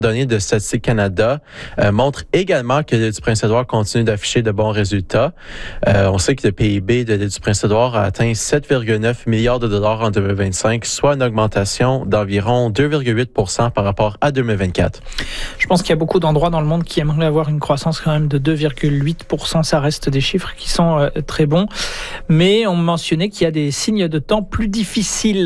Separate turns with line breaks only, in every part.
données de Statistique Canada montrent également que l'île du Prince-Édouard continue d'afficher de bons résultats. On sait que le PIB de l'île du Prince-Édouard a atteint 7,9 milliards de dollars en 2025, soit une augmentation d'environ 2,8 % par rapport à 2024.
Je pense qu'il y a beaucoup d'endroits dans le monde qui aimeraient avoir une croissance quand même de 2,8 %. Ça reste des chiffres qui sont très bons. Mais on mentionnait qu'il y a des signes de temps plus difficiles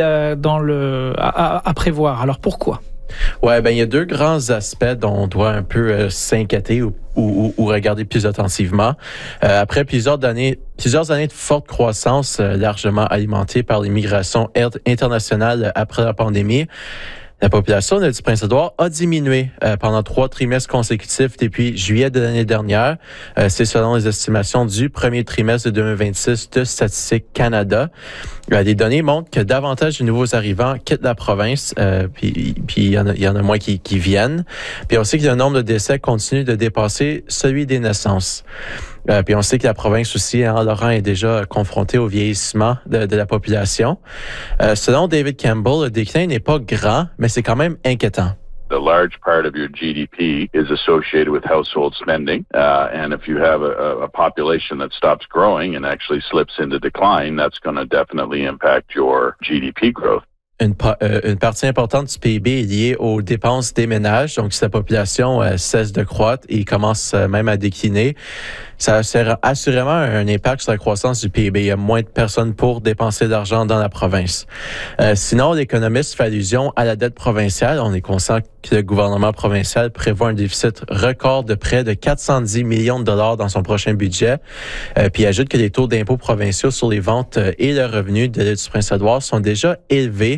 à prévoir. Alors pourquoi?
Ouais, il y a deux grands aspects dont on doit un peu s'inquiéter ou regarder plus attentivement. Après plusieurs années de forte croissance, largement alimentée par l'immigration internationale après la pandémie, la population de l'île du Prince-Édouard a diminué pendant 3 trimestres consécutifs depuis juillet de l'année dernière. C'est selon les estimations du premier trimestre de 2026 de Statistique Canada. Les données montrent que davantage de nouveaux arrivants quittent la province, puis il y en a moins qui viennent. Puis on sait que le nombre de décès continue de dépasser celui des naissances. Puis on sait que la province aussi, Laurent, est déjà confrontée au vieillissement de la population. Selon David Campbell, le déclin n'est pas grand, mais c'est quand même inquiétant.
A large part of your GDP is associated with household spending, and if you have a population that stops growing and actually slips into decline, that's going to definitely impact your GDP growth.
Une partie importante du PIB est liée aux dépenses des ménages. Donc, si la population cesse de croître et commence même à décliner, ça a assurément un impact sur la croissance du PIB. Il y a moins de personnes pour dépenser de l'argent dans la province. Sinon, l'économiste fait allusion à la dette provinciale. On est conscient que le gouvernement provincial prévoit un déficit record de près de 410 millions de dollars dans son prochain budget. Puis il ajoute que les taux d'impôts provinciaux sur les ventes et le revenu de l'île du Prince-Édouard sont déjà élevés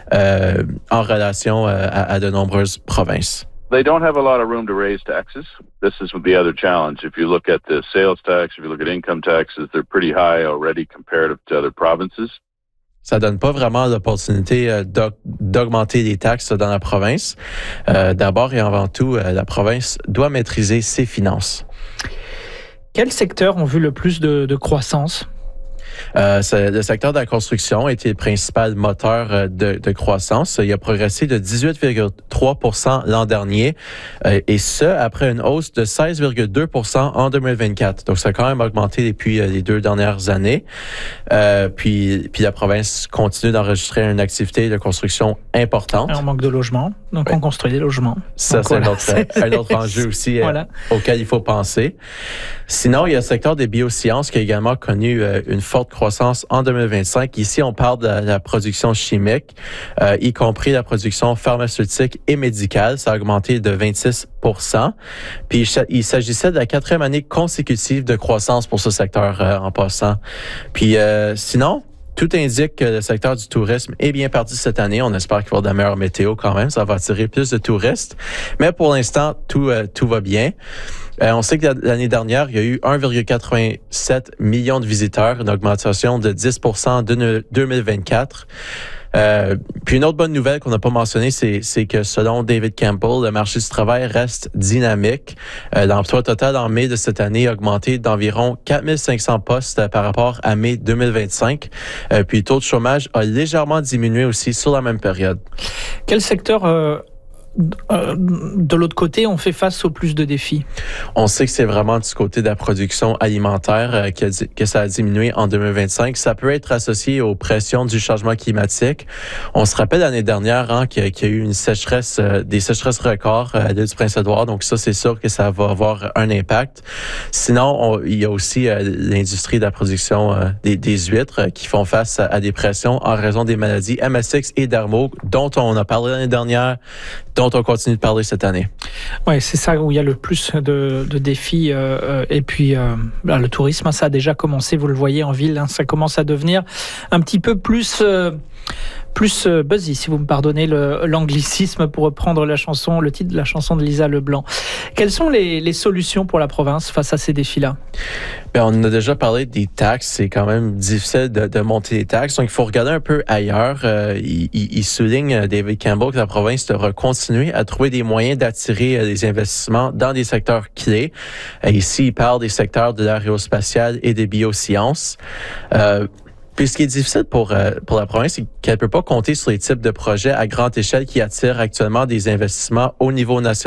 en relation à de nombreuses provinces.
They don't have a lot of room to raise taxes. This is the other challenge. If you look at the sales tax, if you look at income taxes, they're pretty high already comparative to other provinces.
Ça donne pas vraiment l'opportunité d'augmenter les taxes dans la province. D'abord et avant tout, la province doit maîtriser ses finances.
Quels secteurs ont vu le plus de croissance?
Le secteur de la construction a été le principal moteur de croissance. Il a progressé de 18,3 % l'an dernier, et ce, après une hausse de 16,2 % en 2024. Donc, ça a quand même augmenté depuis les 2 dernières années. Puis la province continue d'enregistrer une activité de construction importante.
On manque de logements, donc oui. On construit des logements.
Ça, donc, c'est un autre enjeu aussi auquel il faut penser. Sinon, il y a le secteur des biosciences qui a également connu une forte croissance en 2025. Ici, on parle de la production chimique, y compris la production pharmaceutique et médicale. Ça a augmenté de 26 %. Puis, il s'agissait de la 4e année consécutive de croissance pour ce secteur en passant. Puis, sinon, tout indique que le secteur du tourisme est bien parti cette année. On espère qu'il va y avoir de la meilleure météo quand même. Ça va attirer plus de touristes. Mais pour l'instant, tout va bien. On sait que l'année dernière, il y a eu 1,87 million de visiteurs, une augmentation de 10 % de 2024. Puis une autre bonne nouvelle qu'on n'a pas mentionnée, c'est que selon David Campbell, le marché du travail reste dynamique. L'emploi total en mai de cette année a augmenté d'environ 4500 postes par rapport à mai 2025. Puis le taux de chômage a légèrement diminué aussi sur la même période.
Quel secteur de l'autre côté, on fait face au plus de défis?
On sait que c'est vraiment du côté de la production alimentaire que ça a diminué en 2025. Ça peut être associé aux pressions du changement climatique. On se rappelle l'année dernière qu'il y a eu une sécheresse, des sécheresses records à l'île du Prince-Édouard. Donc ça, c'est sûr que ça va avoir un impact. Sinon, il y a aussi l'industrie de la production des huîtres qui font face à des pressions en raison des maladies MSX et Dermo dont on a parlé l'année dernière, dont on continue de parler cette année.
Oui, c'est ça où il y a le plus de défis. Et puis, le tourisme, ça a déjà commencé, vous le voyez en ville, ça commence à devenir un petit peu plus buzzy, si vous me pardonnez l'anglicisme, pour reprendre le titre de la chanson de Lisa Leblanc. Quelles sont les solutions pour la province face à ces défis-là?
On a déjà parlé des taxes. C'est quand même difficile de monter les taxes. Donc, il faut regarder un peu ailleurs. Il souligne, David Campbell, que la province devra continuer à trouver des moyens d'attirer les investissements dans des secteurs clés. Ici, il parle des secteurs de l'aérospatiale et des biosciences. Puis ce qui est difficile pour la province, c'est qu'elle ne peut pas compter sur les types de projets à grande échelle qui attirent actuellement des investissements au niveau national.